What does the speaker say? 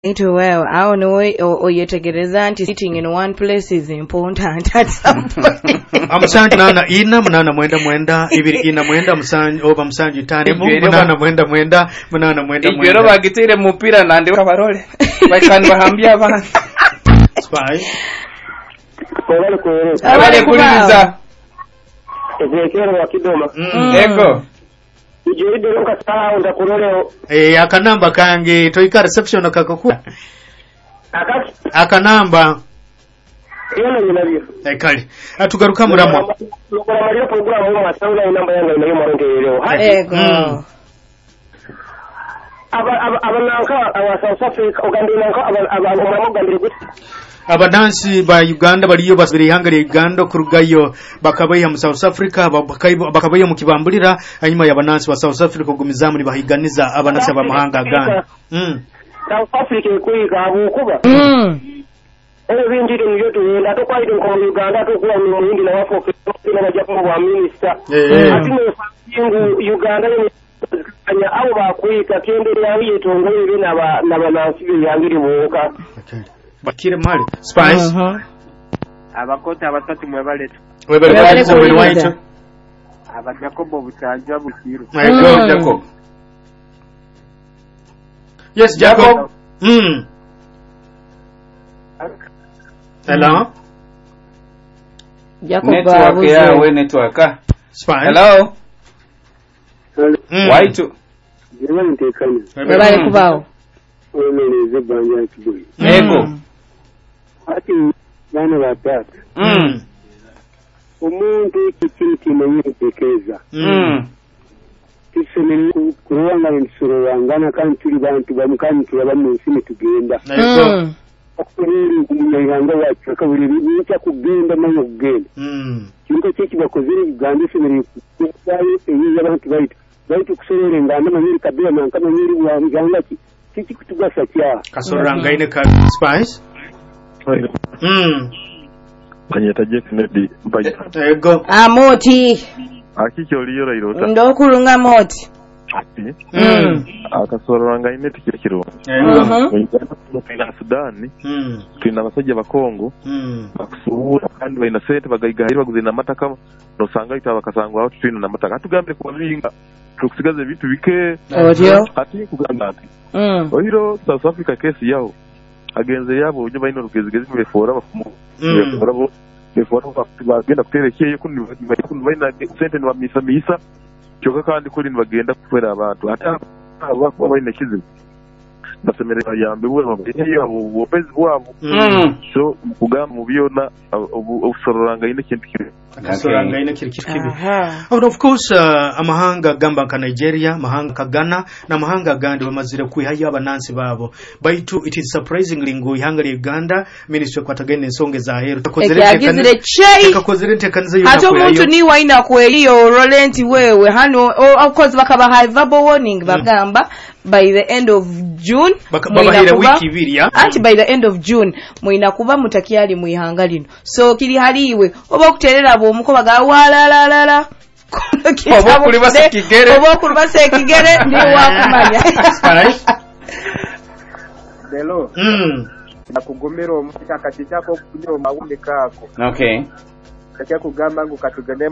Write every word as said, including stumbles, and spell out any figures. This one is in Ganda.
Ito well, I don't know or yetegereza anti sitting in one place is important at some point. Amusanju nana ina munana mwenda mwenda ibiri ina mwenda musanju oba musanju tane mu munana mwenda mwenda munana mwenda mwenda. Igero bagitire mupira nande kabarole. Bakani bahambia abana. Spy. Kobale ko. Abale kuliza. Ezekero wa Kidoma. Ego. Ujiride nka saa unda kuroleo. Eh akanamba kange toika reception akakoku. Akasi Akanamba. Yona yinabyo. Eh kali. Atugaruka muramo. Lokora Mario program mu masanga inamba yanga nayo maronke rero. Ego. Aba aba abananka aba South Africa Uganda nanka aba aba mu Uganda guti. Abadansi ba Uganda baliyo basubira ihangare Uganda kurugayo bakabaye mu South Africa bakabaye mu kibambulira hanyuma y'abanansi ba South Africa gumizamu ni bahiganiza abanansi b'amahanga Uganda. Mm. South Africa kuyiga abukuba. Mm. Ewe binjire mu yoto yenda to kwaide ko Uganda to kuwa mu hindi na wafo na bajapo wa minister. Atimo singu Uganda ni anya abo bakuika kendere yawiye tongole bina ba nabanansi b'yangiri buka. Okay. Bakire mali Spice uh -huh. Abakota abatatu mwebaleta webale ko muri waito abajakobo butanja bukiru Ego Jacob. Yes Jacob. Mm. Hello. Jacob network ya we network. Spice. Hello. Mm. Waito. Jirani ntekanye Webale kubao. Omeleze banja kiboyi. Ego. Ati bana batatu. Mm. Umuntu ikintu kimenyekeza. Mm. Tiseme kuruwanga nsuro wangana kandi turi bantu bamukani turabamunsi tugenda. Ego. Okuri umunyanga wacu akaburi bica kugenda manyo kugenda. Mm. Kinko ciki bakozere Uganda semere kubaye eyi y'abantu bayita. Bayita kusorere nganda manyiri kabira nanka manyiri wa Uganda ki. Ciki kutugasa kya. Kasoranga ine ka Spice. Mm. Banyeta je Kennedy mbanya. Ego. Amoti. Akiki oliyora irota. Ndokulunga moti. Ati. Mm. Akasoranga ine tikirikiro. Ego. Mhm. Tuna Sudani. Mm. Tuna basajja bakongo. Mm. Bakusubura kandi baina sente bagayigahira baguze na mataka no sanga ita bakasangwa aho twino na mataka. Atugambe kubalinga. Tukusigaze vitu bike. Audio. Ati kugamba ati. Mm. Oyiro South Africa case yao. Agenze yabo uje bayino rugezigezi befora bafumu. Befora bo befora bagenda kuterekeye kundi bayina sente no bamisa misa. Cyoka kandi kuri bagenda kukwera abantu. Ata abako bayine kizibu. Basemere yambe bwo babiye abo bopezi bwabo. Mm. So kugamba mubiona usororanga ine kintu kire. Kasoranga ine kirikiri kibi. And of course uh, amahanga gamba ka Nigeria, mahanga ka Ghana na mahanga gandi bamazire kwihaye abanansi babo. Baitu it is surprisingly ngo ihangari Uganda ministry kwatagene nsonge za hero. Ekagizire chei. Kakozere tekanize yo. Hato muntu ni waina kweliyo Rolenti wewe hano of course bakaba high verbal warning bagamba by the end of June bakabahira wiki ibiri ya ati by the end of June muina kuba mutakiyali muihangalino so kiri haliwe oba kuterera bo muko baga wala la la la oba kuli basekigere oba kuli basekigere ndi wakumanya Delo mm nakugomero mutaka chako kunyo mawume kako okay kachako kugamba ngo katugane